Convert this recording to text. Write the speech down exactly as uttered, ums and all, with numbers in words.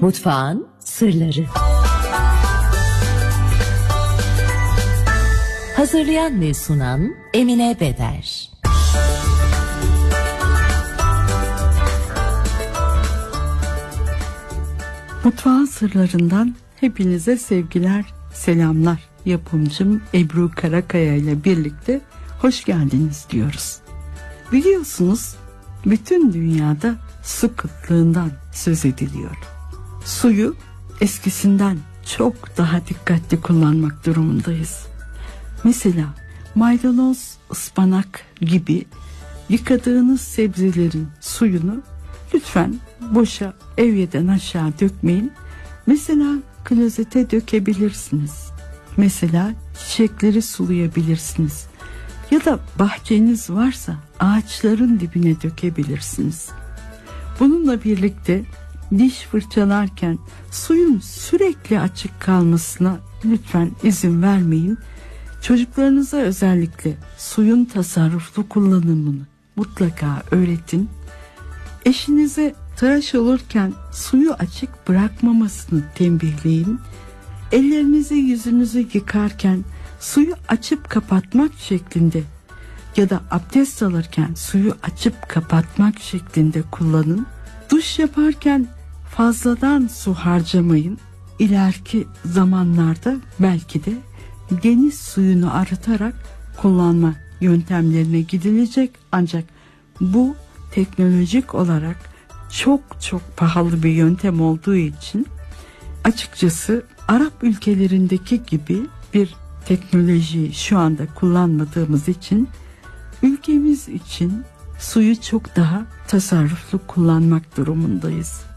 Mutfağın sırları. Hazırlayan ve sunan Emine Beder. Mutfağın sırlarından hepinize sevgiler, selamlar. Yapımcım Ebru Karakaya ile birlikte hoş geldiniz diyoruz. Biliyorsunuz bütün dünyada su kıtlığından söz ediliyor. Suyu eskisinden çok daha dikkatli kullanmak durumundayız. Mesela maydanoz, ıspanak gibi yıkadığınız sebzelerin suyunu lütfen boşa evyeden aşağı dökmeyin. Mesela klozete dökebilirsiniz. Mesela çiçekleri sulayabilirsiniz. Ya da bahçeniz varsa ağaçların dibine dökebilirsiniz. Bununla birlikte diş fırçalarken suyun sürekli açık kalmasına lütfen izin vermeyin. Çocuklarınıza özellikle suyun tasarruflu kullanımını mutlaka öğretin. Eşinize tıraş olurken suyu açık bırakmamasını tembihleyin. Ellerinizi yüzünüzü yıkarken suyu açıp kapatmak şeklinde ya da abdest alırken suyu açıp kapatmak şeklinde kullanın. Duş yaparken fazladan su harcamayın. İleriki zamanlarda belki de deniz suyunu arıtarak kullanma yöntemlerine gidilecek. Ancak bu teknolojik olarak çok çok pahalı bir yöntem olduğu için açıkçası Arap ülkelerindeki gibi bir teknolojiyi şu anda kullanmadığımız için ülkemiz için suyu çok daha tasarruflu kullanmak durumundayız.